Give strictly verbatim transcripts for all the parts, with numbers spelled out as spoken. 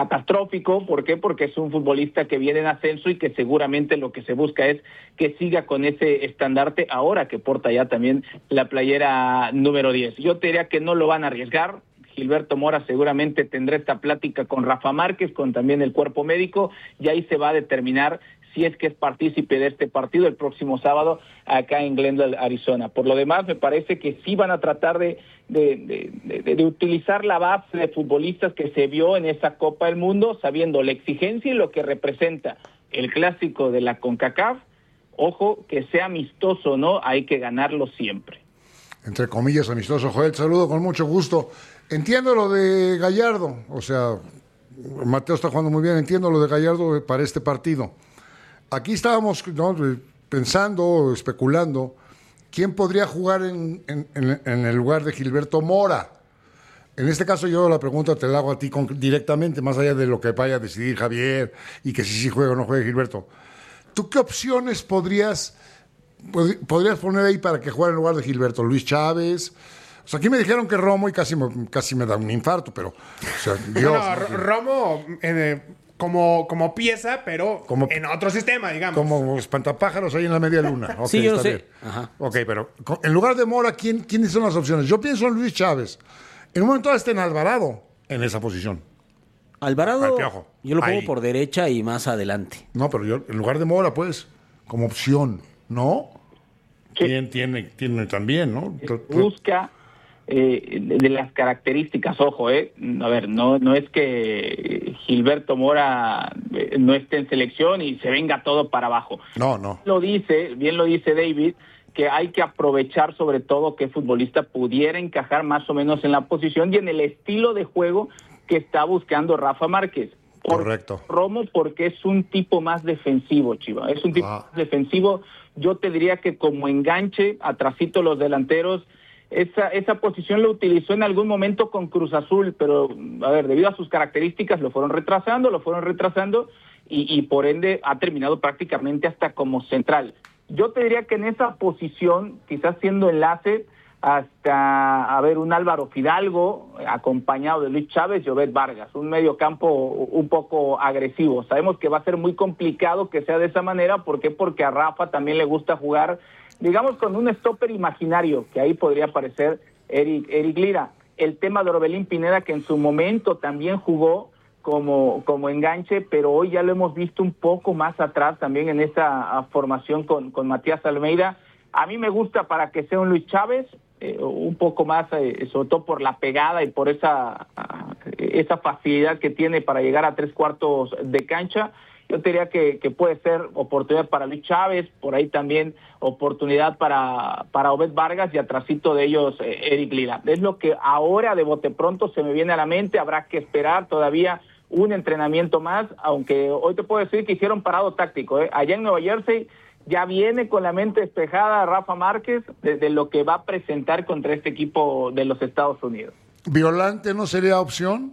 catastrófico. ¿Por qué? Porque es un futbolista que viene en ascenso y que seguramente lo que se busca es que siga con ese estandarte ahora que porta ya también la playera número diez. Yo te diría que no lo van a arriesgar. Gilberto Mora seguramente tendrá esta plática con Rafa Márquez, con también el cuerpo médico, y ahí se va a determinar si es que es partícipe de este partido el próximo sábado acá en Glendale, Arizona. Por lo demás, me parece que sí van a tratar de, de, de, de, de utilizar la base de futbolistas que se vio en esa Copa del Mundo, sabiendo la exigencia y lo que representa el clásico de la CONCACAF. Ojo, que sea amistoso, ¿no? Hay que ganarlo siempre. Entre comillas, amistoso. Joel, saludo con mucho gusto. Entiendo lo de Gallardo, o sea, Mateo está jugando muy bien, entiendo lo de Gallardo para este partido. Aquí estábamos, ¿no?, pensando, especulando, ¿quién podría jugar en, en, en el lugar de Gilberto Mora? En este caso yo la pregunta te la hago a ti con, directamente, más allá de lo que vaya a decidir Javier y que si sí juega o no juegue Gilberto. ¿Tú qué opciones podrías, pod, podrías poner ahí para que juegue en lugar de Gilberto? ¿Luis Chávez? O sea, aquí me dijeron que Romo y casi me, casi me da un infarto, pero... O sea, Dios, no, no, Romo eh, como, como pieza, pero como, en otro sistema, digamos. Como espantapájaros ahí en la media luna. Okay, sí, yo está sé. Bien. Ajá. Ok, pero en lugar de Mora, ¿quién, ¿quiénes son las opciones? Yo pienso en Luis Chávez. En un momento está en Alvarado, en esa posición. Alvarado, yo lo pongo ahí por derecha y más adelante. No, pero yo, en lugar de Mora, pues, como opción, ¿no? Sí. ¿Quién tiene, tiene también, no? Busca... Eh, de, de las características, ojo, eh, a ver, no no es que Gilberto Mora eh, no esté en selección y se venga todo para abajo. No, no. Lo dice, bien lo dice David, que hay que aprovechar sobre todo que el futbolista pudiera encajar más o menos en la posición y en el estilo de juego que está buscando Rafa Márquez. Por Correcto. Romo, porque es un tipo más defensivo, Chiva, es un tipo ah. más defensivo. Yo te diría que como enganche, atrasito los delanteros. Esa, esa posición lo utilizó en algún momento con Cruz Azul, pero, a ver, debido a sus características lo fueron retrasando, lo fueron retrasando y, y por ende ha terminado prácticamente hasta como central. Yo te diría que en esa posición, quizás siendo enlace, hasta, a ver, un Álvaro Fidalgo, acompañado de Luis Chávez y Obed Vargas, un medio campo un poco agresivo. Sabemos que va a ser muy complicado que sea de esa manera, ¿por qué? Porque a Rafa también le gusta jugar, digamos, con un stopper imaginario, que ahí podría aparecer Eric, Eric Lira. El tema de Orbelín Pineda, que en su momento también jugó como, como enganche, pero hoy ya lo hemos visto un poco más atrás también en esa formación con, con Matías Almeida. A mí me gusta para que sea un Luis Chávez, eh, un poco más, eh, sobre todo por la pegada y por esa, uh, esa facilidad que tiene para llegar a tres cuartos de cancha. Yo diría que, que puede ser oportunidad para Luis Chávez, por ahí también oportunidad para, para Obed Vargas y atrasito de ellos eh, Eric Lira. Es lo que ahora de bote pronto se me viene a la mente, habrá que esperar todavía un entrenamiento más, aunque hoy te puedo decir que hicieron parado táctico. ¿eh? Allá en Nueva Jersey ya viene con la mente despejada Rafa Márquez desde lo que va a presentar contra este equipo de los Estados Unidos. ¿Violante no sería opción?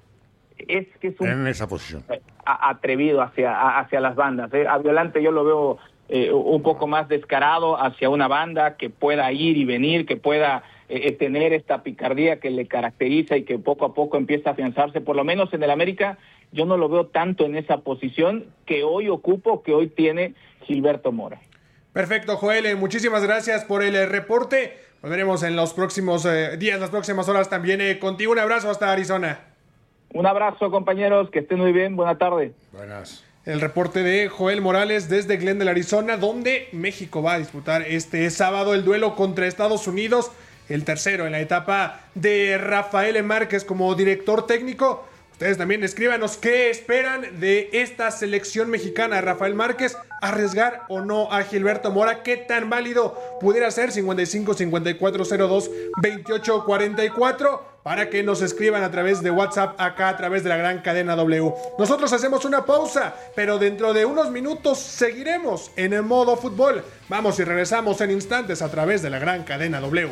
Es que es un... En esa posición. atrevido hacia, hacia las bandas. ¿eh? A Violante yo lo veo eh, un poco más descarado hacia una banda que pueda ir y venir, que pueda eh, tener esta picardía que le caracteriza y que poco a poco empieza a afianzarse, por lo menos en el América. Yo no lo veo tanto en esa posición que hoy ocupo, que hoy tiene Gilberto Mora. Perfecto, Joel, muchísimas gracias por el reporte. Nos veremos en los próximos eh, días, las próximas horas también eh, contigo. Un abrazo hasta Arizona. Un abrazo, compañeros, que estén muy bien, buena tarde. Buenas. El reporte de Joel Morales desde Glendale, Arizona, donde México va a disputar este sábado el duelo contra Estados Unidos, el tercero en la etapa de Rafael Márquez como director técnico. Ustedes también escríbanos qué esperan de esta selección mexicana. Rafael Márquez, arriesgar o no a Gilberto Mora, qué tan válido pudiera ser. Cincuenta y cinco, cincuenta y cuatro, cero dos, veintiocho, cuarenta y cuatro, para que nos escriban a través de WhatsApp acá a través de la Gran Cadena W. Nosotros hacemos una pausa, pero dentro de unos minutos seguiremos en el modo fútbol. Vamos y regresamos en instantes a través de la Gran Cadena W.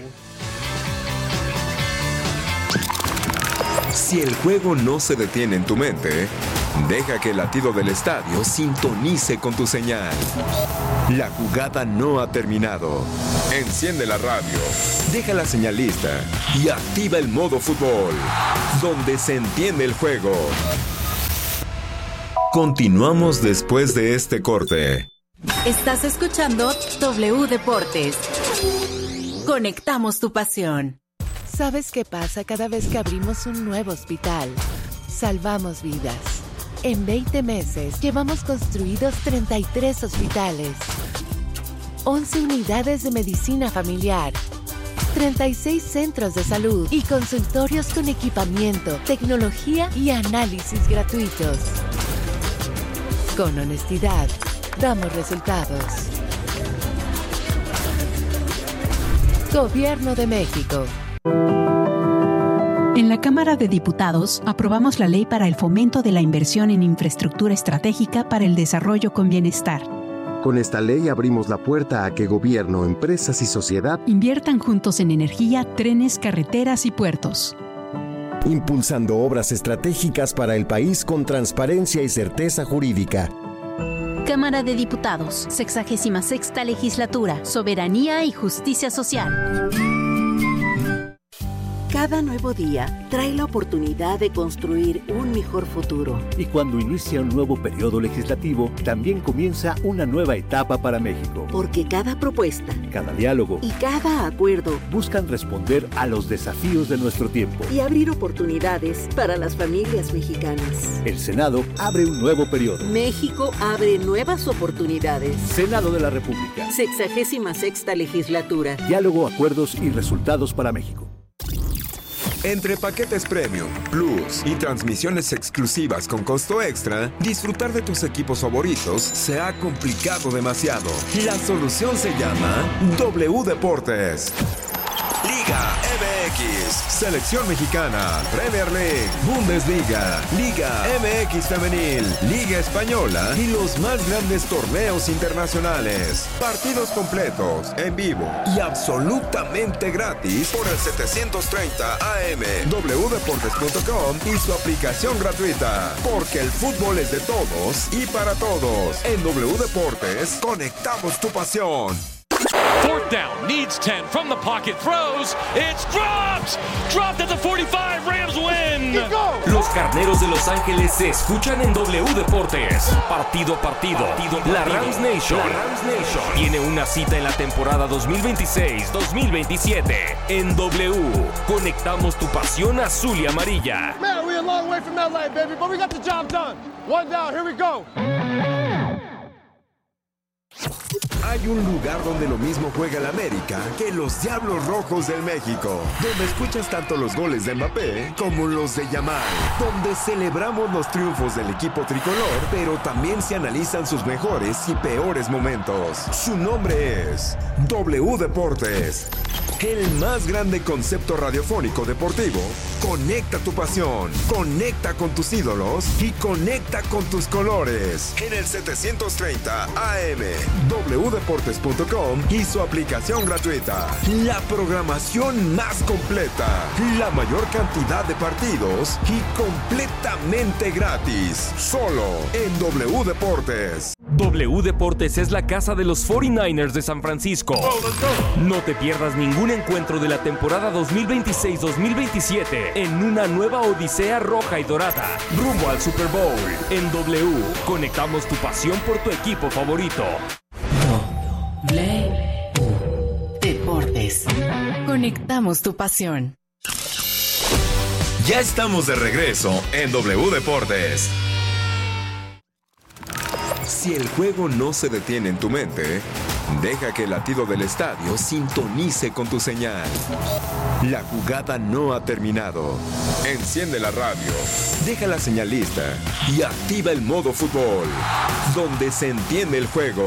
Si el juego no se detiene en tu mente, deja que el latido del estadio sintonice con tu señal. La jugada no ha terminado. Enciende la radio, deja la señal lista y activa el modo fútbol, donde se entiende el juego. Continuamos después de este corte. Estás escuchando W Deportes. Conectamos tu pasión. ¿Sabes qué pasa cada vez que abrimos un nuevo hospital? Salvamos vidas. En veinte meses llevamos construidos treinta y tres hospitales, once unidades de medicina familiar, treinta y seis centros de salud y consultorios con equipamiento, tecnología y análisis gratuitos. Con honestidad, damos resultados. Gobierno de México. En la Cámara de Diputados aprobamos la ley para el fomento de la inversión en infraestructura estratégica para el desarrollo con bienestar. Con esta ley abrimos la puerta a que gobierno, empresas y sociedad inviertan juntos en energía, trenes, carreteras y puertos. Impulsando obras estratégicas para el país con transparencia y certeza jurídica. Cámara de Diputados, sexagésima sexta legislatura, soberanía y justicia social. Cada nuevo día trae la oportunidad de construir un mejor futuro. Y cuando inicia un nuevo periodo legislativo, también comienza una nueva etapa para México. Porque cada propuesta, cada diálogo y cada acuerdo buscan responder a los desafíos de nuestro tiempo y abrir oportunidades para las familias mexicanas. El Senado abre un nuevo periodo. México abre nuevas oportunidades. Senado de la República. Sexagésima sexta legislatura. Diálogo, acuerdos y resultados para México. Entre paquetes Premium, Plus y transmisiones exclusivas con costo extra, disfrutar de tus equipos favoritos se ha complicado demasiado. La solución se llama W Deportes. Liga M X, Selección Mexicana, Premier League, Bundesliga, Liga M X Femenil, Liga Española y los más grandes torneos internacionales. Partidos completos, en vivo y absolutamente gratis por el setecientos treinta A M, w deportes punto com y su aplicación gratuita. Porque el fútbol es de todos y para todos. En W Deportes, conectamos tu pasión. Fourth down, needs ten, from the pocket, throws, it's dropped! Dropped at the forty-five, Rams win! Los Carneros de Los Ángeles se escuchan en W Deportes. Partido a partido, partido, partido. La Rams Nation, la Rams Nation tiene una cita en la temporada dos mil veintiséis dos mil veintisiete. En W, conectamos tu pasión azul y amarilla. Man, we're a long way from L A, baby, but we got the job done. One down, here we go. Hay un lugar donde lo mismo juega el América que los Diablos Rojos del México, donde escuchas tanto los goles de Mbappé como los de Yamal, donde celebramos los triunfos del equipo tricolor, pero también se analizan sus mejores y peores momentos. Su nombre es W Deportes, el más grande concepto radiofónico deportivo. Conecta tu pasión, conecta con tus ídolos y conecta con tus colores. En el setecientos treinta A M, w deportes punto com y su aplicación gratuita. La programación más completa, la mayor cantidad de partidos y completamente gratis. Solo en W Deportes. W Deportes es la casa de los cuarenta y nueve ers de San Francisco. No te pierdas ningún encuentro de la temporada dos mil veintiséis dos mil veintisiete en una nueva odisea roja y dorada, rumbo al Super Bowl. En W, conectamos tu pasión por tu equipo favorito. W Deportes. Conectamos tu pasión. Ya estamos de regreso en W Deportes. Si el juego no se detiene en tu mente, deja que el latido del estadio sintonice con tu señal. La jugada no ha terminado. Enciende la radio, deja la señal lista y activa el modo fútbol, donde se entiende el juego.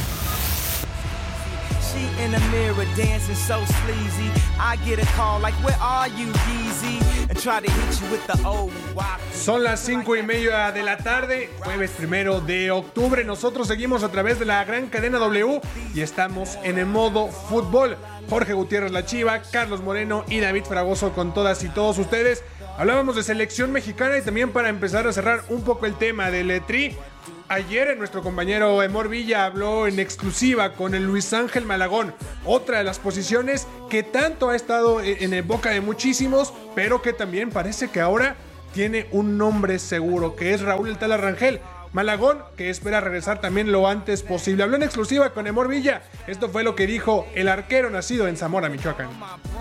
In the mirror dancing so sleazy. I get a call like, where are you, Yeezy? And try to hit you with the old wop. Son las cinco y media de la tarde, jueves primero de octubre. Nosotros seguimos a través de la gran cadena W y estamos en el modo fútbol. Jorge Gutiérrez La Chiva, Carlos Moreno y David Fragoso con todas y todos ustedes. Hablábamos de selección mexicana y también para empezar a cerrar un poco el tema del Tri. Ayer nuestro compañero Emor Villa habló en exclusiva con el Luis Ángel Malagón, otra de las posiciones que tanto ha estado en, en boca de muchísimos, pero que también parece que ahora tiene un nombre seguro, que es Raúl El Tala Rangel. Malagón, que espera regresar también lo antes posible. Habló en exclusiva con Emor Villa. Esto fue lo que dijo el arquero nacido en Zamora, Michoacán.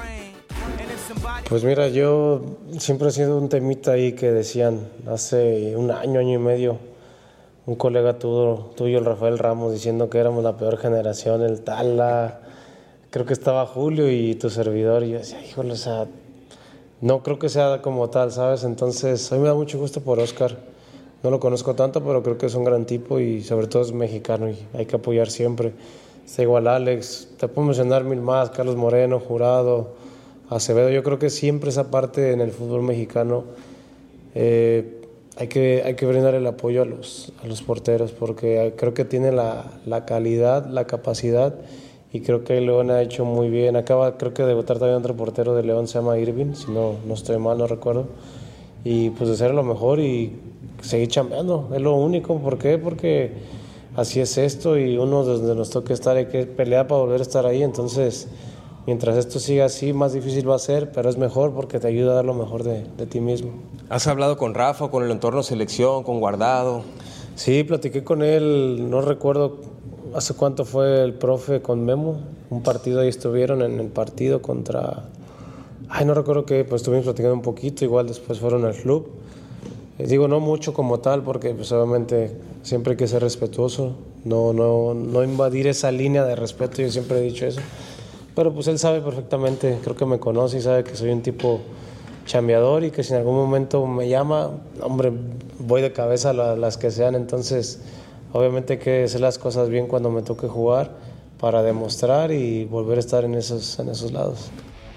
Pues mira, yo siempre he sido un temita ahí que decían hace un año, año y medio, un colega tuyo, tuyo el Rafael Ramos, diciendo que éramos la peor generación, el Tala, creo que estaba Julio y tu servidor, y yo decía, híjole, o sea, no creo que sea como tal, ¿sabes? Entonces, hoy me da mucho gusto por Oscar. No lo conozco tanto, pero creo que es un gran tipo y sobre todo es mexicano y hay que apoyar siempre. Está igual Alex, te puedo mencionar mil más, Carlos Moreno, Jurado, Acevedo. Yo creo que siempre esa parte en el fútbol mexicano eh, hay que, hay que brindar el apoyo a los, a los porteros porque creo que tiene la, la calidad, la capacidad y creo que León ha hecho muy bien. Acaba creo que de debutar también otro portero de León, se llama Irving, si no, no estoy mal, no recuerdo. Y pues de ser lo mejor y seguir chambeando, es lo único. ¿Por qué? Porque así es esto y uno donde nos toca estar hay que pelear para volver a estar ahí. Entonces, mientras esto siga así, más difícil va a ser, pero es mejor porque te ayuda a dar lo mejor de, de ti mismo. ¿Has hablado con Rafa, con el entorno selección, con Guardado? Sí, platiqué con él, no recuerdo hace cuánto fue el profe con Memo, un partido ahí estuvieron en el partido contra... Ay, no recuerdo qué, pues estuvimos platicando un poquito, igual después fueron al club. Eh, digo, no mucho como tal, porque pues obviamente siempre hay que ser respetuoso, no, no, no invadir esa línea de respeto, yo siempre he dicho eso. Pero pues él sabe perfectamente, creo que me conoce y sabe que soy un tipo chambeador y que si en algún momento me llama, hombre, voy de cabeza a la, las que sean. Entonces, obviamente hay que hacer las cosas bien cuando me toque jugar para demostrar y volver a estar en esos, en esos lados.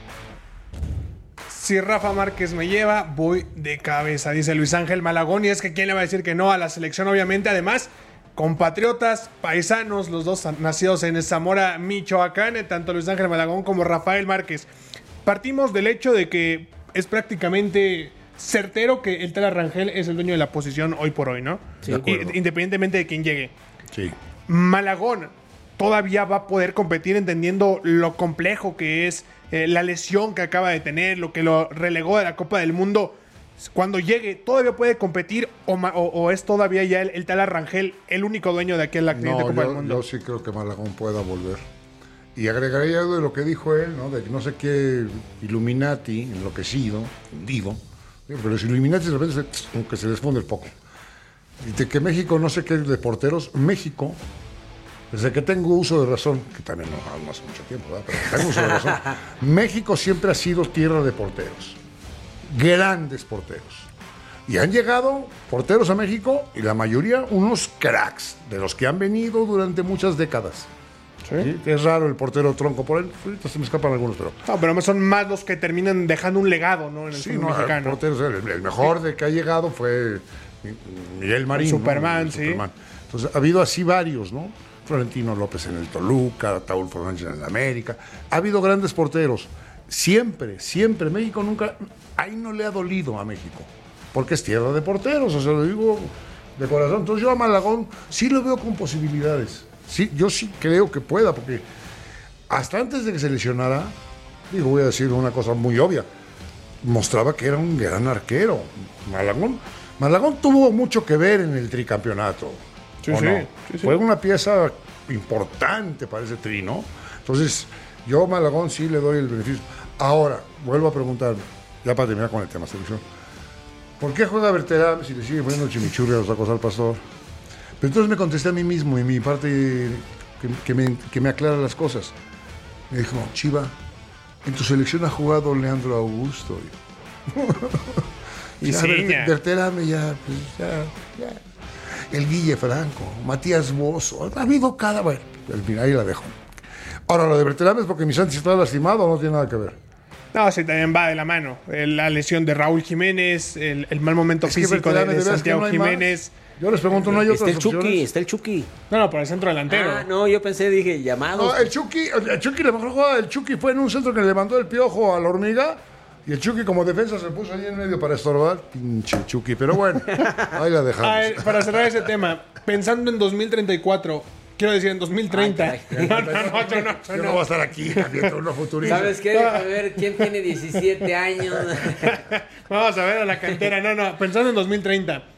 Si Rafa Márquez me lleva, voy de cabeza, dice Luis Ángel Malagón. Y es que quién le va a decir que no a la selección, obviamente. Además, compatriotas, paisanos, los dos nacidos en Zamora, Michoacán, tanto Luis Ángel Malagón como Rafael Márquez. Partimos del hecho de que es prácticamente certero que el Tala Rangel es el dueño de la posición hoy por hoy, ¿no? Sí, y, independientemente de quién llegue. Sí. Malagón todavía va a poder competir entendiendo lo complejo que es eh, la lesión que acaba de tener, lo que lo relegó de la Copa del Mundo. Cuando llegue, ¿todavía puede competir o, o, o es todavía ya el, el Tala Rangel el único dueño de aquella accidente no, Copa yo, del Mundo? Yo sí creo que Malagón pueda volver. Y agregaría algo de lo que dijo él, ¿no? De que no sé qué Illuminati, enloquecido, hundido. Pero los Illuminati de repente se, como que se les funde el poco. Y de que México, no sé qué de porteros, México, desde que tengo uso de razón, que también no, no hace mucho tiempo, ¿verdad? Pero tengo uso de razón, México siempre ha sido tierra de porteros. Grandes porteros. Y han llegado porteros a México y la mayoría unos cracks, de los que han venido durante muchas décadas. ¿Sí? ¿Sí? Es raro el portero tronco por él, ahorita se me escapan algunos, pero... No, pero son más los que terminan dejando un legado, ¿no? En el sí, fútbol no, mexicano. El, portero, el, el mejor de que ha llegado fue Miguel Marín. El Superman, ¿no? sí. Superman. Entonces ha habido así varios, ¿no? Florentino López en el Toluca, Taúl Fernández en el América. Ha habido grandes porteros. Siempre, siempre. México nunca... Ahí no le ha dolido a México. Porque es tierra de porteros, o sea, lo digo de corazón. Entonces yo a Malagón sí lo veo con posibilidades. Sí, yo sí creo que pueda, porque hasta antes de que se lesionara, digo, voy a decir una cosa muy obvia, mostraba que era un gran arquero. Malagón, Malagón tuvo mucho que ver en el tricampeonato. Sí, ¿o sí, no? sí, sí. Fue una pieza importante para ese tri, ¿no? Entonces, yo a Malagón sí le doy el beneficio. Ahora, vuelvo a preguntarme, ya para terminar con el tema selección, ¿por qué juega Berterame si le sigue poniendo chimichurri a los tacos al pastor? Pero entonces me contesté a mí mismo y mi parte que, que, me, que me aclara las cosas. Me dijo, Chiva, en tu selección ha jugado Leandro Augusto. Y ya, sí, ya. Berterame ya, pues ya, ya. El Guille Franco, Matías Bozo, ha habido cada... Bueno, al final ahí la dejo. Ahora, lo de Berterame es porque mi Santi está lastimado o no tiene nada que ver. No, sí, también va de la mano. La lesión de Raúl Jiménez, el, el mal momento es físico de, de Santiago no Jiménez. Más. Yo les pregunto, ¿no hay otras está el opciones? Chucky, está el Chucky. No, no, por el centro delantero. Ah, no, yo pensé, dije, llamados. No, el Chucky, el Chucky, la mejor jugada del Chucky fue en un centro que le mandó el piojo a la hormiga. Y el Chucky como defensa se puso ahí en medio para estorbar. Pinche Chucky, pero bueno, ahí la dejamos. Ver, para cerrar ese tema, pensando en dos mil treinta y cuatro, quiero decir en dos mil treinta. Ay, no, no, no, yo no, yo no voy a estar aquí, uno futurista. ¿Sabes qué? A ver, ¿quién tiene diecisiete años? Vamos a ver a la cantera. No, no, pensando en dos mil treinta.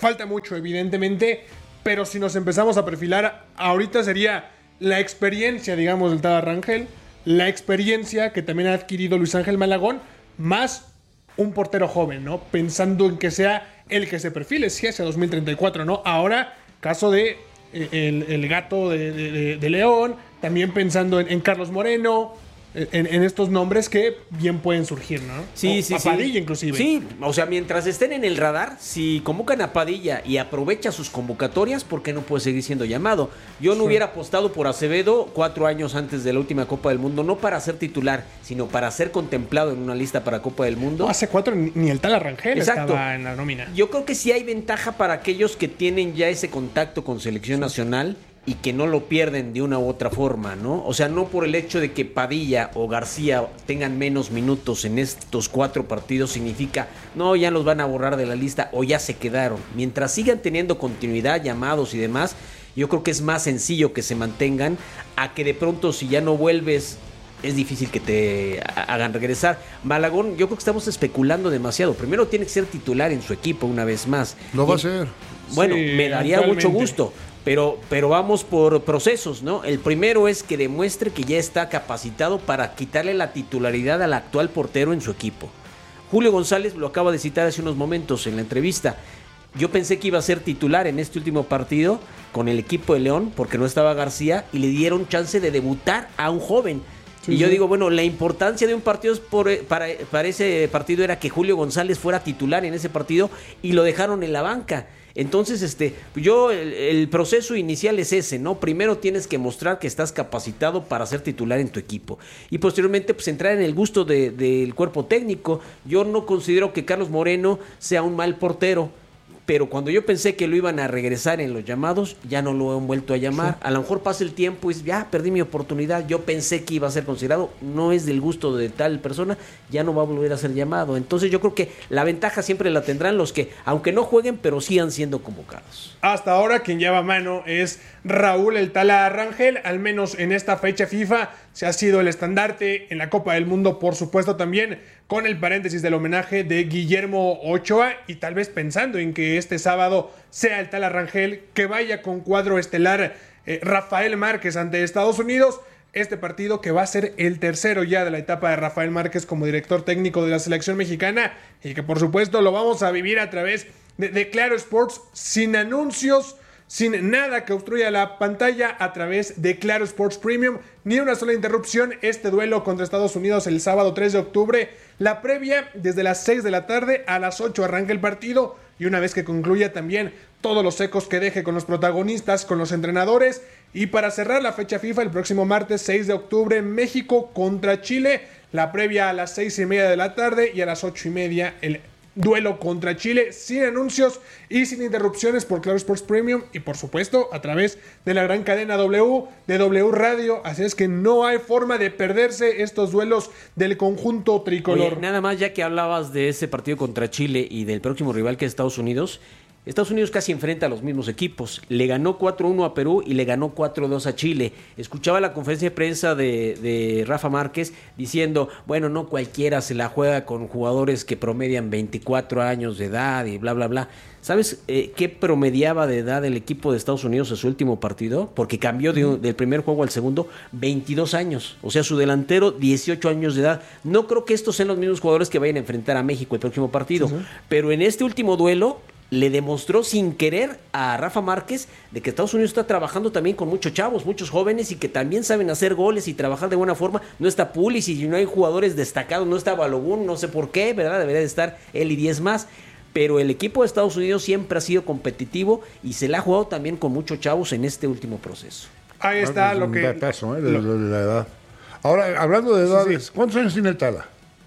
falta mucho, evidentemente, pero si nos empezamos a perfilar, ahorita sería la experiencia, digamos, del Tala Rangel, la experiencia que también ha adquirido Luis Ángel Malagón, más un portero joven, ¿no? Pensando en que sea el que se perfile, sí, hacia dos mil treinta y cuatro, ¿no? Ahora, caso de eh, el, el gato de, de, de León, también pensando en, en Carlos Moreno, En, en estos nombres que bien pueden surgir, ¿no? Sí, o sí, a sí. Padilla, inclusive. Sí, o sea, mientras estén en el radar, si convocan a Padilla y aprovecha sus convocatorias, ¿por qué no puede seguir siendo llamado? Yo no sí. hubiera apostado por Acevedo cuatro años antes de la última Copa del Mundo, no para ser titular, sino para ser contemplado en una lista para Copa del Mundo. No, hace cuatro ni, ni el Tala Rangel Exacto. estaba en la nómina. Yo creo que sí hay ventaja para aquellos que tienen ya ese contacto con selección sí. nacional y que no lo pierden de una u otra forma, ¿no? O sea, no por el hecho de que Padilla o García tengan menos minutos en estos cuatro partidos significa, no, ya los van a borrar de la lista o ya se quedaron. Mientras sigan teniendo continuidad, llamados y demás, yo creo que es más sencillo que se mantengan a que de pronto si ya no vuelves, es difícil que te hagan regresar. Malagón, yo creo que estamos especulando demasiado. Primero tiene que ser titular en su equipo una vez más. Lo va y, a ser. Bueno, sí, me daría mucho gusto. Pero, pero vamos por procesos, ¿no? El primero es que demuestre que ya está capacitado para quitarle la titularidad al actual portero en su equipo. Julio González lo acaba de citar hace unos momentos en la entrevista. Yo pensé que iba a ser titular en este último partido con el equipo de León porque no estaba García y le dieron chance de debutar a un joven. Sí, y yo sí. digo, bueno, la importancia de un partido por, para, para ese partido era que Julio González fuera titular en ese partido y lo dejaron en la banca. Entonces, este, yo, el, el proceso inicial es ese, ¿no? Primero tienes que mostrar que estás capacitado para ser titular en tu equipo. Y posteriormente, pues, entrar en el gusto de, del cuerpo técnico. Yo no considero que Carlos Moreno sea un mal portero, pero cuando yo pensé que lo iban a regresar en los llamados, ya no lo han vuelto a llamar. Sí. A lo mejor pasa el tiempo y ya perdí mi oportunidad. Yo pensé que iba a ser considerado, no es del gusto de tal persona, ya no va a volver a ser llamado. Entonces yo creo que la ventaja siempre la tendrán los que, aunque no jueguen, pero sigan siendo convocados. Hasta ahora quien lleva mano es Raúl el Tala Rangel, al menos en esta fecha FIFA se ha sido el estandarte en la Copa del Mundo, por supuesto también con el paréntesis del homenaje de Guillermo Ochoa y tal vez pensando en que este sábado sea el Tala Rangel que vaya con cuadro estelar eh, Rafael Márquez ante Estados Unidos. Este partido que va a ser el tercero ya de la etapa de Rafael Márquez como director técnico de la selección mexicana y que por supuesto lo vamos a vivir a través de, de Claro Sports sin anuncios, sin nada que obstruya la pantalla a través de Claro Sports Premium, ni una sola interrupción. Este duelo contra Estados Unidos el sábado tres de octubre, la previa desde las seis de la tarde a las ocho arranca el partido y una vez que concluya también todos los ecos que deje con los protagonistas, con los entrenadores y para cerrar la fecha FIFA el próximo martes seis de octubre México contra Chile, la previa a las seis y media de la tarde y a las ocho y media el duelo contra Chile sin anuncios y sin interrupciones por Claro Sports Premium y por supuesto a través de la gran cadena W de W Radio, así es que no hay forma de perderse estos duelos del conjunto tricolor. Oye, nada más ya que hablabas de ese partido contra Chile y del próximo rival que es Estados Unidos, Estados Unidos casi enfrenta a los mismos equipos. Le ganó cuatro uno a Perú y le ganó cuatro dos a Chile. Escuchaba la conferencia de prensa de, de Rafa Márquez diciendo, bueno, no cualquiera se la juega con jugadores que promedian veinticuatro años de edad y bla, bla, bla. ¿Sabes eh, qué promediaba de edad el equipo de Estados Unidos en su último partido? Porque cambió de un, del primer juego al segundo, veintidós años. O sea, su delantero, dieciocho años de edad. No creo que estos sean los mismos jugadores que vayan a enfrentar a México el próximo partido. Sí, sí. Pero en este último duelo le demostró sin querer a Rafa Márquez de que Estados Unidos está trabajando también con muchos chavos, muchos jóvenes y que también saben hacer goles y trabajar de buena forma. No está Pulisic y no hay jugadores destacados, no está Balogun, no sé por qué, ¿verdad? Debería de estar él y diez más. Pero el equipo de Estados Unidos siempre ha sido competitivo y se la ha jugado también con muchos chavos en este último proceso. Ahí está es lo un que... datazo, ¿eh? de, lo... de la edad. Ahora, hablando de edades, sí, sí. ¿Cuántos años tiene el Tala?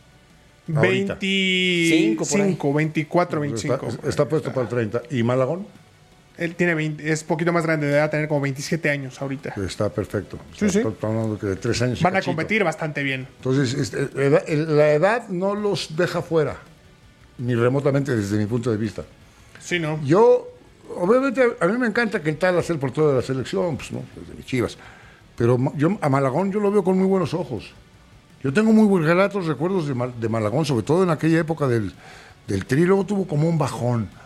veinticinco, veinticuatro, veinticinco. Está, está puesto para el treinta. ¿Y Malagón? Él tiene veinte, es poquito más grande, debe tener como veintisiete años ahorita. Está perfecto. Sí, sí. Estamos hablando que de tres años. Van a competir bastante bien. Entonces, este, la edad no los deja fuera, ni remotamente desde mi punto de vista. Sí, ¿no? Yo, obviamente, a mí me encanta que el Tala sea el portero de la selección, pues, ¿no? Desde mis Chivas. Pero yo, a Malagón yo lo veo con muy buenos ojos. Yo tengo muy buenos relatos, recuerdos de, Mal, de Malagón, sobre todo en aquella época del, del Tri, luego tuvo como un bajón.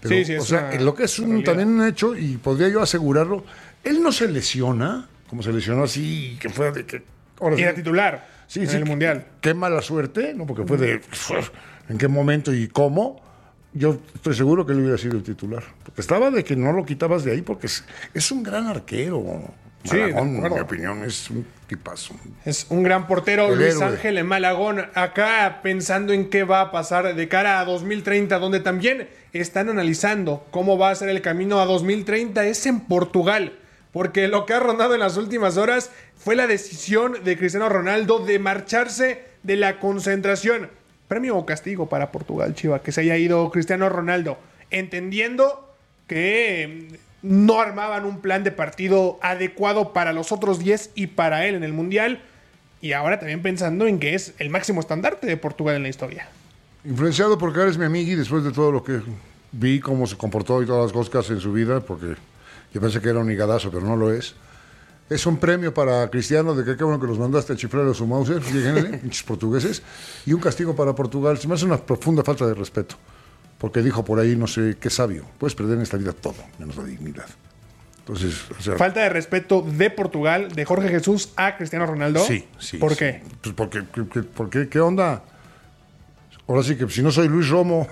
Pero, sí, sí, es o sea, una lo que es un, realidad. también un hecho, y podría yo asegurarlo, él no se lesiona, como se lesionó así, que fue de que... Ahora Y era titular sí, en sí, el Mundial. Qué mala suerte, ¿no? Porque fue de... ¿En qué momento y cómo? Yo estoy seguro que él hubiera sido el titular. Porque estaba de que no lo quitabas de ahí, porque es, es un gran arquero. Sí, Malagón, de en acuerdo. mi opinión, es un tipazo. Es un gran portero, El Luis héroe. Ángel Malagón, acá pensando en qué va a pasar de cara a dos mil treinta, donde también están analizando cómo va a ser el camino a dos mil treinta, es en Portugal, porque lo que ha rondado en las últimas horas fue la decisión de Cristiano Ronaldo de marcharse de la concentración. Premio o castigo para Portugal, Chiva, que se haya ido Cristiano Ronaldo, entendiendo que no armaban un plan de partido adecuado para los otros diez y para él en el Mundial. Y ahora también pensando en que es el máximo estandarte de Portugal en la historia. Influenciado porque eres mi amigo y después de todo lo que vi, cómo se comportó y todas las cosas que hace en su vida, porque yo pensé que era un higadazo, pero no lo es. Es un premio para Cristiano de que qué bueno que los mandaste a chiflar a su Mauser, fíjense, pinches portugueses, y un castigo para Portugal. Se me hace una profunda falta de respeto. Porque dijo por ahí, no sé, qué sabio, puedes perder en esta vida todo, menos la dignidad. Entonces, o sea, Falta de respeto de Portugal, de Jorge Jesús a Cristiano Ronaldo. Sí, sí. ¿Por sí. qué? Pues porque, que- que- porque, ¿qué onda? Ahora sí que si no soy Luis Romo,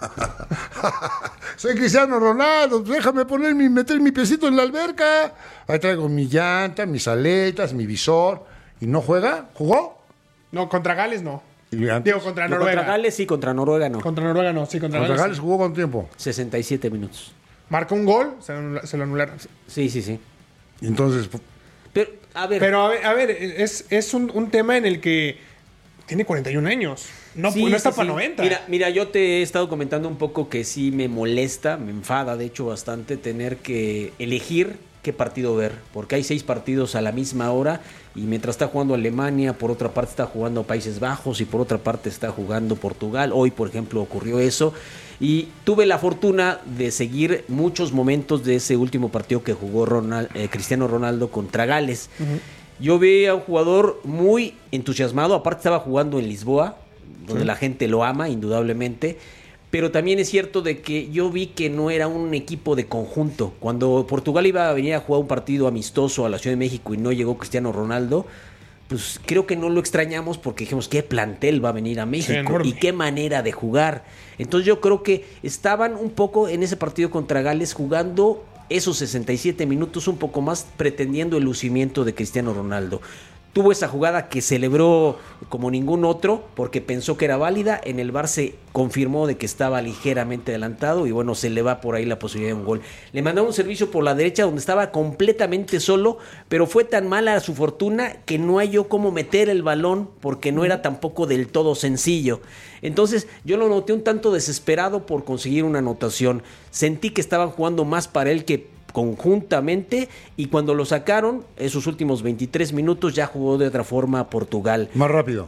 soy Cristiano Ronaldo, déjame poner mi, meter mi piecito en la alberca. Ahí traigo mi llanta, mis aletas, mi visor. ¿Y no juega? ¿Jugó? No, contra Gales no. Y antes- Digo, contra No, Noruega. contra Gales sí, contra Noruega no. Contra Noruega no, sí, contra, ¿Contra Gales. Gales jugó cuánto tiempo? sesenta y siete minutos. Marcó un gol, se lo, anula- se lo anularon. Sí, sí, sí. Y entonces, Pero, a ver. Pero a ver, a ver, es, es un, un tema en el que tiene cuarenta y un años. No, Sí, no está sí, para sí. noventa. Mira, mira, yo te he estado comentando un poco que sí me molesta, me enfada, de hecho, bastante tener que elegir qué partido ver, porque hay seis partidos a la misma hora y mientras está jugando Alemania, por otra parte está jugando Países Bajos y por otra parte está jugando Portugal. Hoy, por ejemplo, ocurrió eso y tuve la fortuna de seguir muchos momentos de ese último partido que jugó Ronald, eh, Cristiano Ronaldo contra Gales. Ujú. Yo vi a un jugador muy entusiasmado, aparte estaba jugando en Lisboa, donde Sí. la gente lo ama, indudablemente. Pero también es cierto de que yo vi que no era un equipo de conjunto. Cuando Portugal iba a venir a jugar un partido amistoso a la Ciudad de México y no llegó Cristiano Ronaldo, pues creo que no lo extrañamos porque dijimos qué plantel va a venir a México enorme. y qué manera de jugar. Entonces yo creo que estaban un poco en ese partido contra Gales jugando esos sesenta y siete minutos un poco más pretendiendo el lucimiento de Cristiano Ronaldo. Tuvo esa jugada que celebró como ningún otro porque pensó que era válida. En el V A R se confirmó de que estaba ligeramente adelantado y bueno, se le va por ahí la posibilidad de un gol. Le mandaron un servicio por la derecha donde estaba completamente solo, pero fue tan mala su fortuna que no halló cómo meter el balón porque no era tampoco del todo sencillo. Entonces yo lo noté un tanto desesperado por conseguir una anotación. Sentí que estaban jugando más para él que conjuntamente y cuando lo sacaron, esos últimos veintitrés minutos ya jugó de otra forma Portugal. más rápido.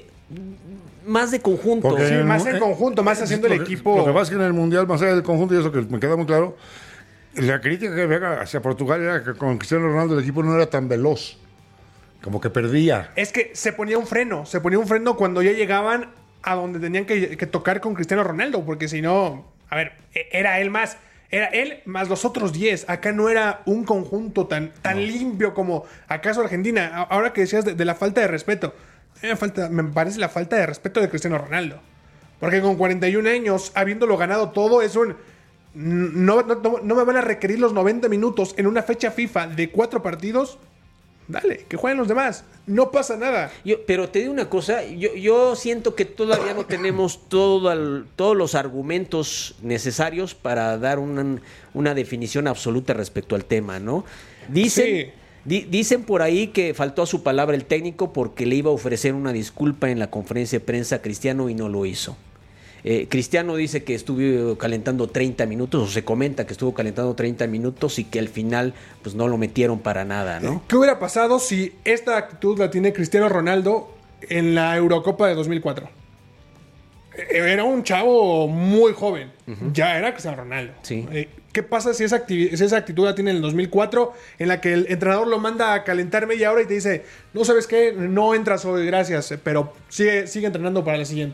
Más de conjunto. Porque Sí, en el más mu- en eh, conjunto, más haciendo el Lo que- equipo. Lo que pasa es que en el Mundial, más allá del conjunto, y eso que me queda muy claro, la crítica que había hacia Portugal era que con Cristiano Ronaldo el equipo no era tan veloz. Como que perdía. Es que se ponía un freno, se ponía un freno cuando ya llegaban a donde tenían que, que tocar con Cristiano Ronaldo, porque si no, a ver, e- era él más, era él más los otros diez. Acá no era un conjunto tan, tan limpio como acaso Argentina. A- Ahora que decías de, de la falta de respeto, me, falta, me parece la falta de respeto de Cristiano Ronaldo. Porque con cuarenta y un años, habiéndolo ganado todo, es un... No, no, no- no me van a requerir los noventa minutos en una fecha FIFA de cuatro partidos. Dale, que jueguen los demás. No pasa nada. Yo, pero te digo una cosa, yo, yo siento que todavía no tenemos todo el- todos los argumentos necesarios para dar una, una definición absoluta respecto al tema, ¿no? Dicen, Sí. di- dicen por ahí que faltó a su palabra el técnico porque le iba a ofrecer una disculpa en la conferencia de prensa a Cristiano y no lo hizo. Eh, Cristiano dice que estuvo calentando treinta minutos, o se comenta que estuvo calentando treinta minutos y que al final pues no lo metieron para nada, ¿no? ¿Qué hubiera pasado si esta actitud la tiene Cristiano Ronaldo en la Eurocopa de dos mil cuatro? Era un chavo muy joven. Ya era Cristiano Ronaldo. Sí. Eh, ¿Qué pasa si esa, activi- si esa actitud la tiene en el dos mil cuatro, en la que el entrenador lo manda a calentar media hora y te dice, no sabes qué, no entras hoy, gracias, pero sigue, sigue entrenando para la siguiente?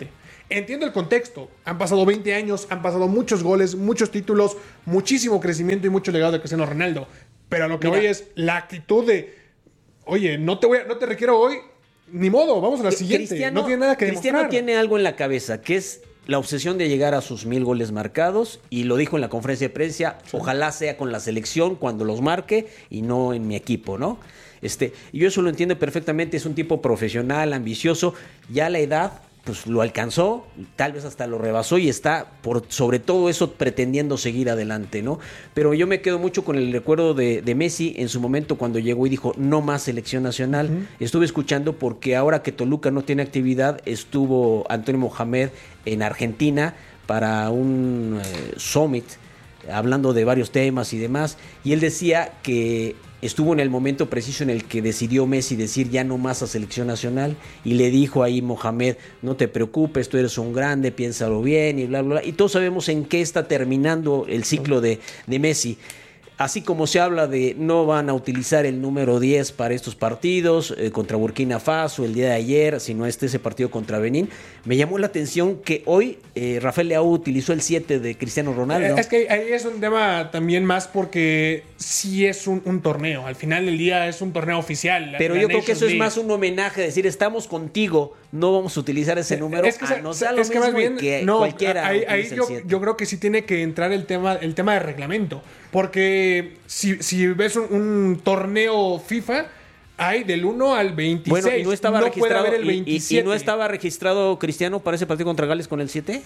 entiendo el contexto. Han pasado veinte años, han pasado muchos goles, muchos títulos, muchísimo crecimiento y mucho legado de Cristiano Ronaldo. Pero a lo que Mira, voy es la actitud de, oye, no te voy a, no te requiero hoy, ni modo, vamos a la siguiente. Cristiano, no tiene nada que Cristiano demostrar. tiene algo en la cabeza, que es la obsesión de llegar a sus mil goles marcados, y lo dijo en la conferencia de prensa, ojalá sea con la selección cuando los marque y no en mi equipo, ¿no? Este, y yo eso lo entiendo perfectamente, es un tipo profesional, ambicioso, ya la edad pues lo alcanzó, tal vez hasta lo rebasó y está por sobre todo eso pretendiendo seguir adelante, ¿no? Pero yo me quedo mucho con el recuerdo de, de Messi en su momento cuando llegó y dijo no más selección nacional. Uh-huh. Estuve escuchando porque ahora que Toluca no tiene actividad, estuvo Antonio Mohamed en Argentina para un eh, summit hablando de varios temas y demás, y él decía que estuvo en el momento preciso en el que decidió Messi decir ya no más a selección nacional, y le dijo ahí Mohamed, no te preocupes, tú eres un grande, piénsalo bien y bla, bla, bla. Y todos sabemos en qué está terminando el ciclo de, de Messi. Así como se habla de no van a utilizar el número diez para estos partidos, eh, contra Burkina Faso el día de ayer, sino este ese partido contra Benín, me llamó la atención que hoy eh, Rafael Leao utilizó el siete de Cristiano Ronaldo. Es que ahí es un tema también más porque sí es un, un torneo, al final del día es un torneo oficial. La, Pero la yo creo Nations que eso League. es más un homenaje, decir estamos contigo, no vamos a utilizar ese número, es que, ah, no sea lo es que mismo más bien, que no, cualquiera. Ahí, ahí utilice yo, el siete. yo creo que sí tiene que entrar el tema, el tema de reglamento. Porque si, si ves un, un torneo FIFA, hay del uno al veintiséis. Bueno, y no estaba no registrado puede haber el y- y- veintisiete. y no estaba registrado Cristiano para ese partido contra Gales con el siete.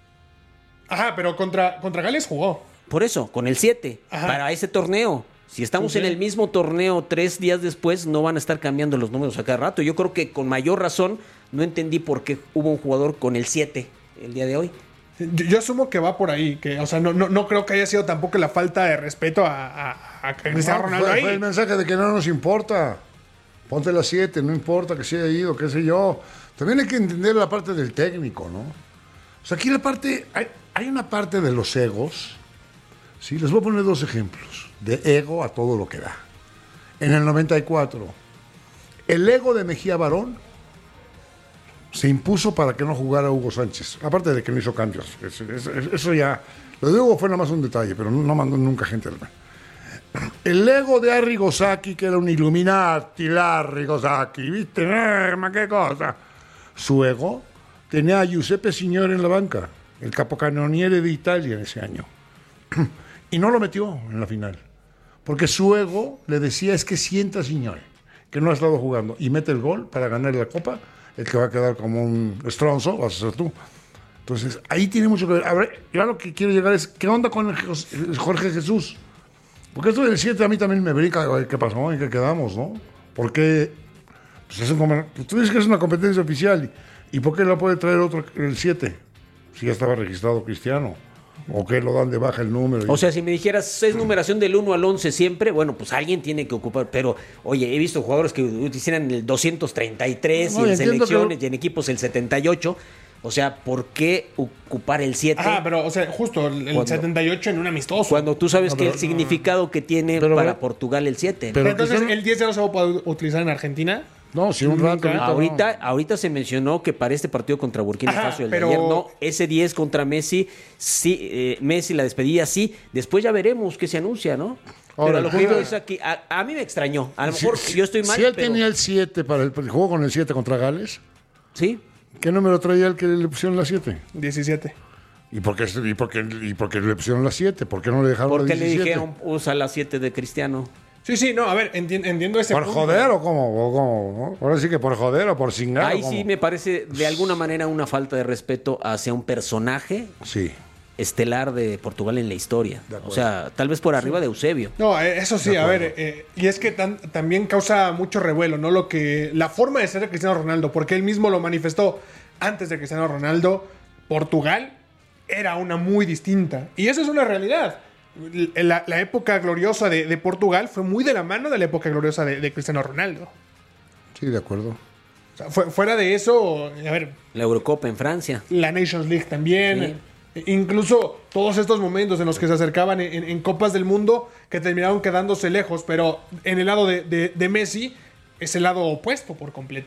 Ajá, pero contra, contra Gales jugó. Por eso, con el siete, Ajá. para ese torneo. Si estamos Sí, sí. en el mismo torneo tres días después, no van a estar cambiando los números a cada rato. Yo creo que con mayor razón no entendí por qué hubo un jugador con el siete el día de hoy. Yo, yo asumo que va por ahí, que, o sea, no, no, no creo que haya sido tampoco la falta de respeto a, a, a Cristiano No, Ronaldo fue, ahí. fue el mensaje de que no nos importa. Ponte las siete, no importa que se haya ido, qué sé yo. También hay que entender la parte del técnico, ¿no? O sea, aquí la parte, hay, hay una parte de los egos. Sí, les voy a poner dos ejemplos de ego a todo lo que da. En el noventa y cuatro, el ego de Mejía Barón se impuso para que no jugara Hugo Sánchez. Aparte de que no hizo cambios. Eso, eso, eso ya... Lo de Hugo fue nada más un detalle, pero no, no mandó nunca gente al... El ego de Arrigo Sacchi, que era un Illuminati, Arrigo Sacchi, ¿viste? Eh, ma qué cosa. Su ego tenía a Giuseppe Signore en la banca, el capocannoniere de Italia en ese año. Y no lo metió en la final. Porque su ego le decía, es que sienta Signore, que no ha estado jugando, y mete el gol para ganar la Copa. El que va a quedar como un estronzo vas a ser tú. Entonces, ahí tiene mucho que ver. A ver, yo a lo que quiero llegar es, ¿qué onda con el Jorge Jesús? Porque esto del siete a mí también me brinca, ¿qué pasó? ¿En qué quedamos, no? Porque pues es un, tú dices que es una competencia oficial, ¿y por qué la puede traer otro el siete? Si ya estaba registrado Cristiano. ¿O qué lo dan de baja el número? O sea, si me dijeras, es numeración del uno al once siempre, bueno, pues alguien tiene que ocupar. Pero, oye, he visto jugadores que hicieran el doscientos treinta y tres No, y en entiendo selecciones que- y en equipos el setenta y ocho. O sea, ¿por qué ocupar el siete? Ah, pero, o sea, justo el, el Cuando- setenta y ocho en un amistoso. Cuando tú sabes No, que pero- el significado que tiene Pero- para Portugal el siete. Pero entonces, ¿el diez ya no se va a poder utilizar en Argentina? No, si un rato. Ahorita, ahorita, ahorita se mencionó que para este partido contra Burkina Ajá, Faso el pero- de ayer no, ese diez contra Messi, sí, eh, Messi la despedida sí, después ya veremos qué se anuncia, ¿no? Ahora, pero a lo que el yo juego- es aquí, a, a mí me extrañó, a lo Si- mejor si- yo estoy mal, Si él pero tenía el siete para el, jugó con el siete contra Gales, sí, ¿qué número traía el que le pusieron la siete? diecisiete. ¿Y por qué, y por qué, y por qué le pusieron la siete? ¿Por qué no le dejaron ¿por la qué le diecisiete? dijeron usa la siete de Cristiano? Sí, sí, no, a ver, enti- entiendo ese ¿Por punto. joder o cómo? ¿O cómo, no? Ahora sí que por joder o por cingar. Ahí ¿o cómo? sí me parece de alguna manera una falta de respeto hacia un personaje Sí. estelar de Portugal en la historia. O sea, tal vez por arriba de Eusebio. No, eh, eso sí, a ver, eh, y es que tan- también causa mucho revuelo, ¿no? Lo que, la forma de ser de Cristiano Ronaldo, porque él mismo lo manifestó antes de Cristiano Ronaldo, Portugal era una muy distinta. Y eso es una realidad. La, la época gloriosa de, de Portugal fue muy de la mano de la época gloriosa de, de Cristiano Ronaldo. Sí, de acuerdo. O sea, fue- fuera de eso, a ver, La Eurocopa en Francia. la Nations League también. Incluso todos estos momentos en los que se acercaban en, en Copas del Mundo que terminaron quedándose lejos, pero en el lado de, de- de Messi es el lado opuesto por completo.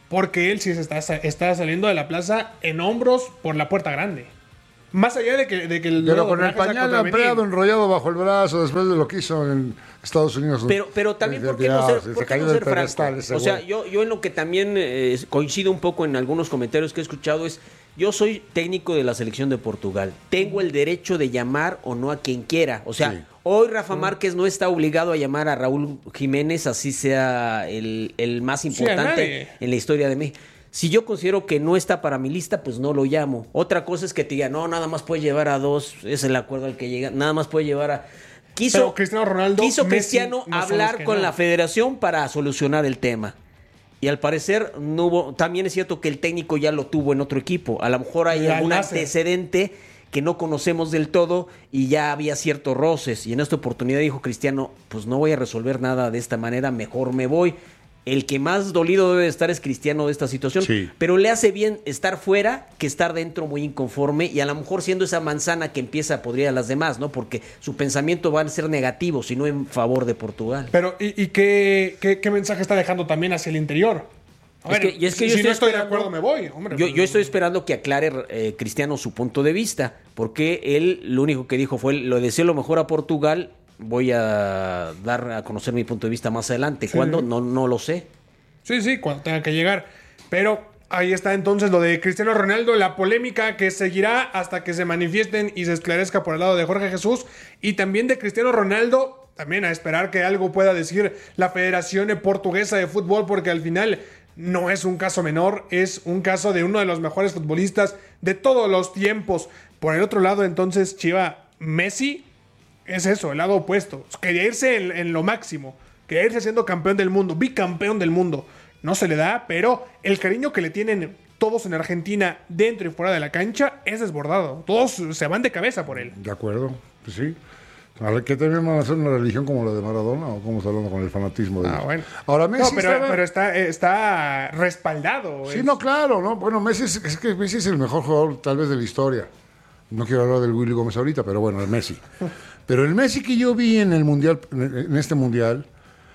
porque él sí se está, está saliendo de la plaza en hombros por la puerta grande. Más allá de que, de que el Pero con el pañal ampliado, enrollado bajo el brazo, después de lo que hizo en Estados Unidos. Pero, pero también, ¿por qué no ser, ¿por qué no ser franco? O sea, yo, yo en lo que también eh, coincido un poco en algunos comentarios que he escuchado es, yo soy técnico de la selección de Portugal. Tengo el derecho de llamar o no a quien quiera. O sea, sí. Hoy Rafa Márquez no está obligado a llamar a Raúl Jiménez, así sea el, el más importante sí, en la historia de México. Si yo considero que no está para mi lista, pues no lo llamo. Otra cosa es que te diga, no, nada más puede llevar a dos, es el acuerdo al que llega, nada más puede llevar a... Quiso, Pero Cristiano Ronaldo, quiso Messi, Cristiano no hablar con no. la federación para solucionar el tema. Y al parecer no hubo, también es cierto que el técnico ya lo tuvo en otro equipo. A lo mejor hay ya algún nace. antecedente que no conocemos del todo y ya había ciertos roces. Y en esta oportunidad dijo Cristiano, pues no voy a resolver nada de esta manera, mejor me voy. El que más dolido debe estar es Cristiano de esta situación, sí. Pero le hace bien estar fuera que estar dentro muy inconforme y a lo mejor siendo esa manzana que empieza a podrir a las demás, ¿no? Porque su pensamiento va a ser negativo, sino en favor de Portugal. Pero, ¿y, y qué, qué, qué mensaje está dejando también hacia el interior? A es ver, que, y es que si, yo si estoy no estoy esperando, de acuerdo me voy. Hombre, yo, yo estoy esperando que aclare eh, Cristiano su punto de vista, porque él lo único que dijo fue, lo deseo lo mejor a Portugal, voy a dar a conocer mi punto de vista más adelante. Sí. ¿Cuándo? No, no lo sé. Sí, sí, cuando tenga que llegar. Pero ahí está entonces lo de Cristiano Ronaldo, la polémica que seguirá hasta que se manifiesten y se esclarezca por el lado de Jorge Jesús. Y también de Cristiano Ronaldo, también a esperar que algo pueda decir la Federación Portuguesa de Fútbol, porque al final no es un caso menor, es un caso de uno de los mejores futbolistas de todos los tiempos. Por el otro lado, entonces, Chiva, Messi es eso, el lado opuesto. Quería irse en, en lo máximo. Quería irse siendo campeón del mundo, bicampeón del mundo. No se le da, pero el cariño que le tienen todos en Argentina, dentro y fuera de la cancha, es desbordado. Todos se van de cabeza por él. De acuerdo, pues sí. ¿Qué también van a hacer una religión como la de Maradona? ¿O cómo está hablando con el fanatismo de Ah, ellos? bueno. Ahora Messi no, pero, estaba... pero está, está respaldado. Sí, es... no, claro, ¿no? Bueno, Messi es, es que Messi es el mejor jugador tal vez de la historia. No quiero hablar del Willy Gómez ahorita, pero bueno, el Messi. Pero el Messi que yo vi en el mundial, en este mundial...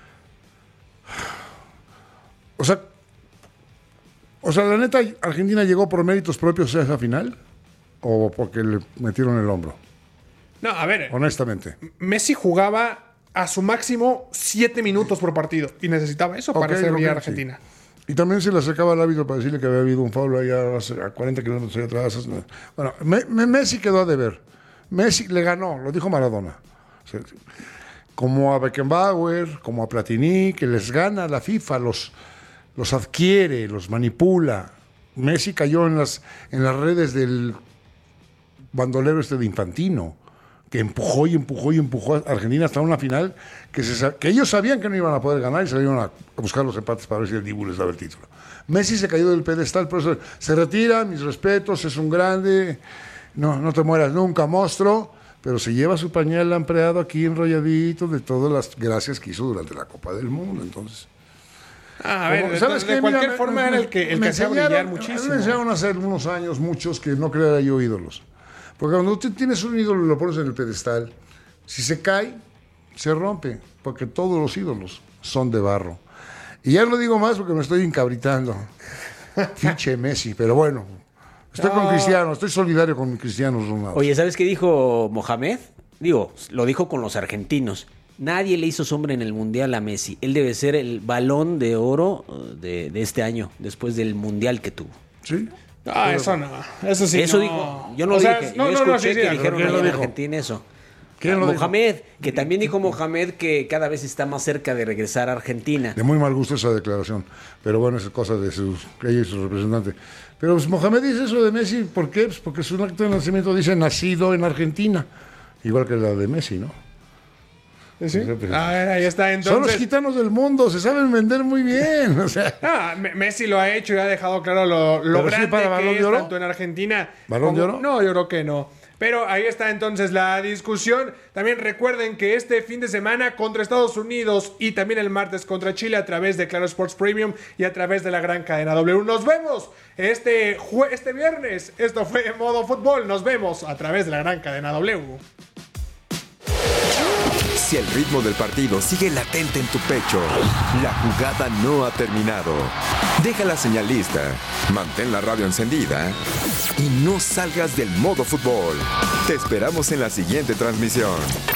O sea, o sea, la neta, ¿Argentina llegó por méritos propios a esa final? ¿O porque le metieron el hombro? No, a ver. Honestamente. Messi jugaba a su máximo siete minutos por partido y necesitaba eso para okay, servir okay, a Argentina. Sí. Y también se le acercaba al árbitro para decirle que había habido un foul allá a cuarenta kilómetros allá atrás. Bueno, me, me, Messi quedó a deber. Messi le ganó, lo dijo Maradona. Como a Beckenbauer, como a Platini, que les gana la FIFA, los... los adquiere, los manipula. Messi cayó en las, en las redes del bandolero este de Infantino, que empujó y empujó y empujó a Argentina hasta una final que, se, que ellos sabían que no iban a poder ganar y salieron a buscar los empates para ver si el Dibu les daba el título. Messi se cayó del pedestal, por eso se retira, mis respetos, es un grande, no, no te mueras nunca, monstruo, pero se lleva su pañal ampliado aquí enrolladito de todas las gracias que hizo durante la Copa del Mundo, entonces... Ah, a ver, Como, ¿sabes de, de cualquier Mira, forma me, era el que, el que hacía brillar muchísimo. Me enseñaron hace unos años, muchos, que no creara yo ídolos. Porque cuando tú tienes un ídolo y lo pones en el pedestal, si se cae, se rompe, porque todos los ídolos son de barro. Y ya no digo más porque me estoy encabritando. Fiche Messi, pero bueno, estoy no. con Cristiano, estoy solidario con Cristiano Ronaldo. Oye, ¿sabes qué dijo Mohamed? Digo, lo dijo con los argentinos. Nadie le hizo sombra en el Mundial a Messi. Él debe ser el balón de oro de, de este año, después del Mundial que tuvo. Sí. Ah, pero, eso no. Eso sí Eso no. dijo. Yo no o lo sea, dije. No, yo no, escuché no, sí, que sí, dijeron allá en Argentina eso. ¿Quién lo Mohamed, dijo? que también dijo Mohamed que cada vez está más cerca de regresar a Argentina. De muy mal gusto esa declaración. Pero bueno, es cosa de sus, ella y su representante. Pero pues, Mohamed dice eso de Messi. ¿Por qué? Pues porque su acto de nacimiento dice nacido en Argentina. Igual que la de Messi, ¿no? ¿Sí? A ver, ahí está. Entonces, son los gitanos del mundo, se saben vender muy bien. O sea. Ah, Messi lo ha hecho y ha dejado claro lo, lo grande sí para que ¿Balón es de oro? tanto en Argentina. ¿Balón como... de oro? No, yo creo que no. Pero ahí está entonces la discusión. También recuerden que este fin de semana contra Estados Unidos y también el martes contra Chile a través de Claro Sports Premium y a través de la gran cadena W. Nos vemos este, jue- este viernes. Esto fue Modo Fútbol. Nos vemos a través de la gran cadena W. Si el ritmo del partido sigue latente en tu pecho, la jugada no ha terminado. Deja la señal lista, mantén la radio encendida y no salgas del modo fútbol. Te esperamos en la siguiente transmisión.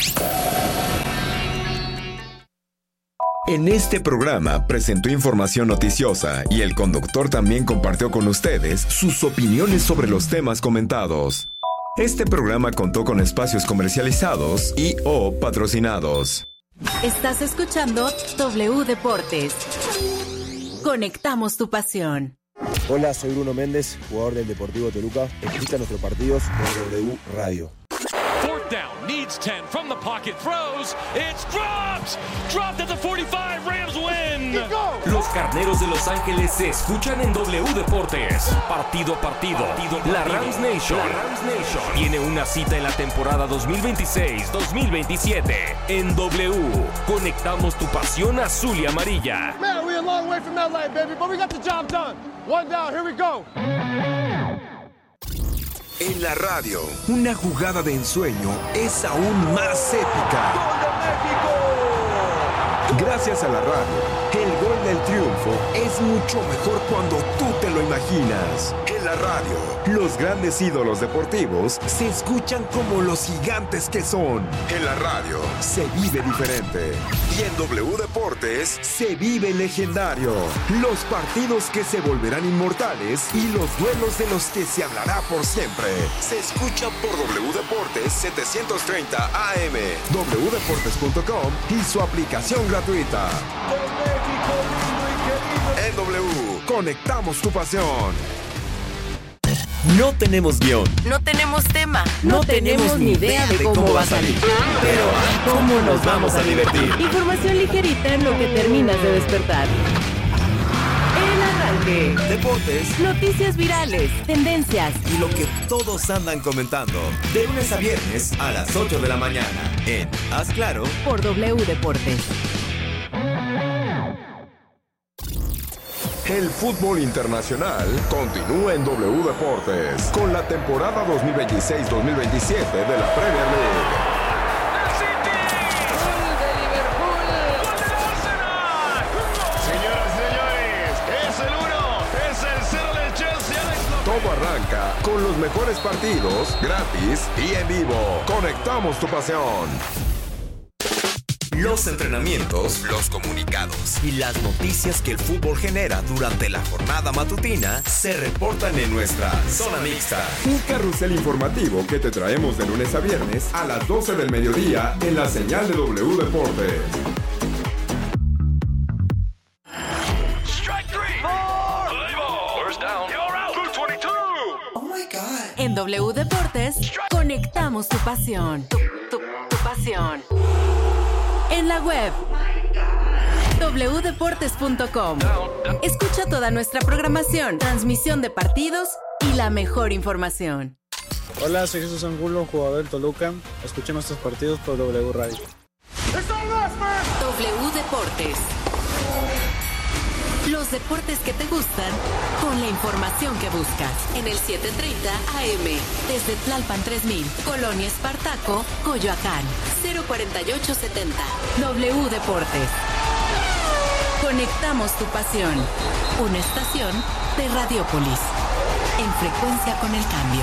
En este programa presentó información noticiosa y el conductor también compartió con ustedes sus opiniones sobre los temas comentados. Este programa contó con espacios comercializados y o patrocinados. Estás escuchando W Deportes. Conectamos tu pasión. Hola, soy Bruno Méndez, jugador del Deportivo Toluca. Escucha nuestros partidos por W Radio. Fourth down, needs ten from the pocket, throws, it's dropped! Dropped at the forty-five, Rams win! Los Carneros de Los Ángeles se escuchan en W Deportes. Partido a partido, partido, partido. La Rams Nation, la Rams Nation tiene una cita en la temporada dos mil veintiséis dos mil veintisiete. En W, conectamos tu pasión azul y amarilla. Man, we're a long way from L A, baby, but we got the job done. One down, here we go. En la radio, una jugada de ensueño es aún más épica. ¡Gol de México! Gracias a la radio, el gol del triunfo es mucho mejor cuando tú te lo imaginas. En la radio, los grandes ídolos deportivos se escuchan como los gigantes que son. En la radio, se vive diferente. Y en W Deportes, se vive legendario. Los partidos que se volverán inmortales y los duelos de los que se hablará por siempre. Se escuchan por W Deportes setecientos treinta A M, w deportes punto com y su aplicación gratuita. En W, conectamos tu pasión. No tenemos guión. No tenemos tema. No, no tenemos ni idea de cómo, cómo va a salir. Pero ¿cómo nos vamos a divertir? Información ligerita en lo que terminas de despertar. El arranque. Deportes. Noticias virales. Tendencias. Y lo que todos andan comentando. De lunes a viernes a las ocho de la mañana. En Haz Claro. Por W Deportes. El fútbol internacional continúa en W Deportes con la temporada dos mil veintiséis dos mil veintisiete de la Premier League. Señoras y señores, es el uno, es el cero del Chelsea. Todo arranca con los mejores partidos, gratis y en vivo. Conectamos tu pasión. Los entrenamientos, los comunicados y las noticias que el fútbol genera durante la jornada matutina se reportan en nuestra Zona Mixta. Un carrusel informativo que te traemos de lunes a viernes a las doce del mediodía en la señal de W Deportes. En W Deportes, conectamos tu pasión. Tu, tu, tu pasión. En la web w deportes punto com. Escucha toda nuestra programación, transmisión de partidos y la mejor información. Hola, soy Jesús Angulo, jugador del Toluca. Escuchen nuestros partidos por W Radio. W Deportes. Los deportes que te gustan con la información que buscas. En el setecientos treinta A M, desde Tlalpan tres mil, Colonia Espartaco, Coyoacán, cero cuarenta y ocho setenta. W Deportes. Conectamos tu pasión. Una estación de Radiópolis. En frecuencia con el cambio.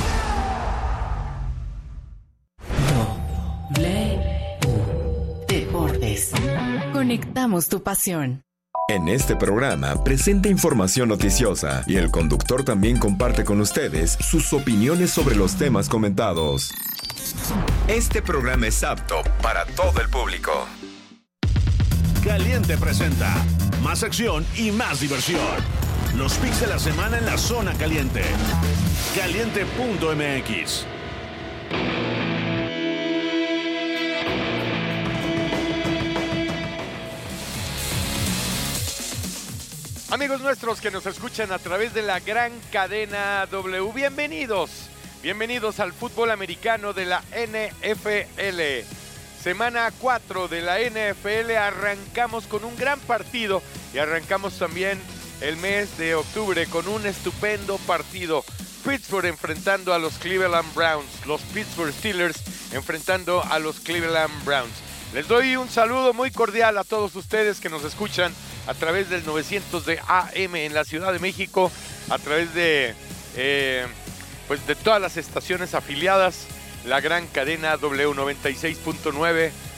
W Deportes. Conectamos tu pasión. En este programa presenta información noticiosa y el conductor también comparte con ustedes sus opiniones sobre los temas comentados. Este programa es apto para todo el público. Caliente presenta más acción y más diversión. Los picks de la semana en la zona caliente. Caliente punto M X. Amigos nuestros que nos escuchan a través de la gran cadena W, bienvenidos, bienvenidos al fútbol americano de la N F L. Semana cuatro de la N F L, arrancamos con un gran partido y arrancamos también el mes de octubre con un estupendo partido. Pittsburgh enfrentando a los Cleveland Browns, los Pittsburgh Steelers enfrentando a los Cleveland Browns. Les doy un saludo muy cordial a todos ustedes que nos escuchan a través del novecientos de A M en la Ciudad de México, a través de, eh, pues de todas las estaciones afiliadas, la gran cadena W noventa y seis punto nueve